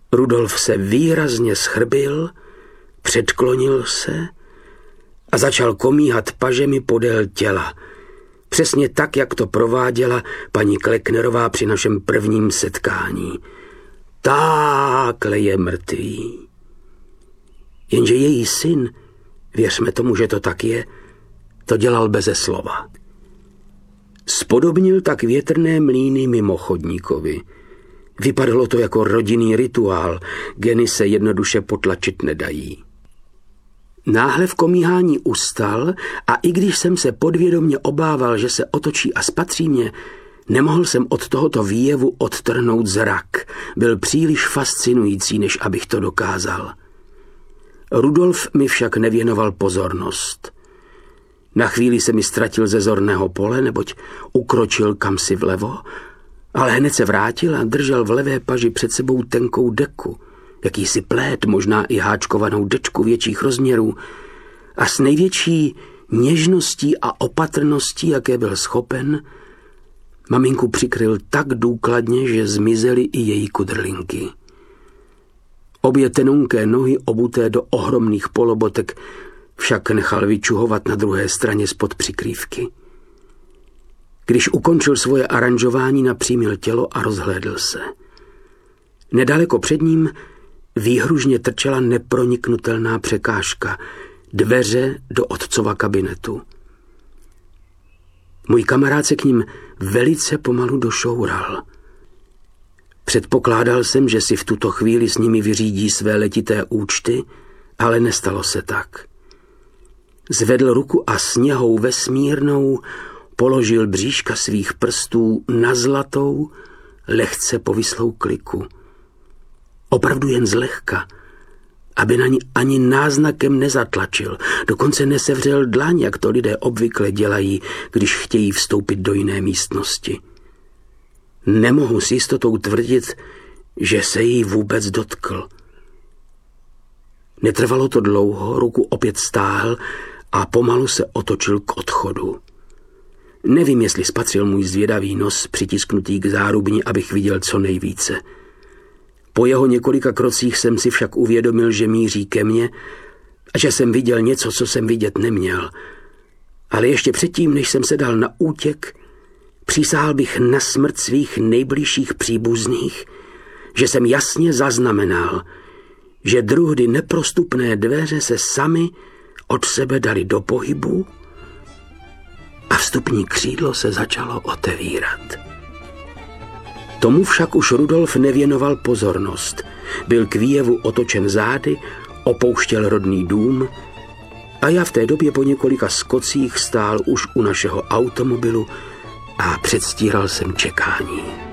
Rudolf se výrazně schrbil, předklonil se a začal komíhat pažemi podél těla. Přesně tak, jak to prováděla paní Klecknerová při našem prvním setkání. Takhle je mrtvý. Jenže její syn, věřme tomu, že to tak je, to dělal beze slova. Spodobnil tak větrné mlýny mimochodníkovi. Vypadalo to jako rodinný rituál, geny se jednoduše potlačit nedají. Náhle v komíhání ustal a i když jsem se podvědomě obával, že se otočí a spatří mě, nemohl jsem od tohoto výjevu odtrhnout zrak. Byl příliš fascinující, než abych to dokázal. Rudolf mi však nevěnoval pozornost. Na chvíli se mi ztratil ze zorného pole, neboť ukročil kamsi vlevo, ale hned se vrátil a držel v levé paži před sebou tenkou deku, jakýsi plét, možná i háčkovanou dečku větších rozměrů, a s největší něžností a opatrností, jaké byl schopen, maminku přikryl tak důkladně, že zmizely i její kudrlinky. Obě tenunké nohy, obuté do ohromných polobotek, však nechal vyčuhovat na druhé straně spod přikrývky. Když ukončil svoje aranžování, napřímil tělo a rozhlédl se. Nedaleko před ním výhružně trčela neproniknutelná překážka, dveře do otcova kabinetu. Můj kamarád se k ním velice pomalu došoural. Předpokládal jsem, že si v tuto chvíli s nimi vyřídí své letité účty, ale nestalo se tak. Zvedl ruku a sněhou vesmírnou položil bříška svých prstů na zlatou, lehce povislou kliku. Opravdu jen zlehka, aby na ní ani náznakem nezatlačil, dokonce nesevřel dlaň, jak to lidé obvykle dělají, když chtějí vstoupit do jiné místnosti. Nemohu s jistotou tvrdit, že se jí vůbec dotkl. Netrvalo to dlouho, ruku opět stáhl a pomalu se otočil k odchodu. Nevím, jestli spatřil můj zvědavý nos přitisknutý k zárubni, abych viděl co nejvíce. Po jeho několika krocích jsem si však uvědomil, že míří ke mně a že jsem viděl něco, co jsem vidět neměl. Ale ještě předtím, než jsem se dal na útěk, přísahal bych na smrt svých nejbližších příbuzných, že jsem jasně zaznamenal, že druhdy neprostupné dveře se sami od sebe dali do pohybu a vstupní křídlo se začalo otevírat. Tomu však už Rudolf nevěnoval pozornost. Byl k výjevu otočen zády, opouštěl rodný dům a já v té době po několika skocích stál už u našeho automobilu a předstíral jsem čekání.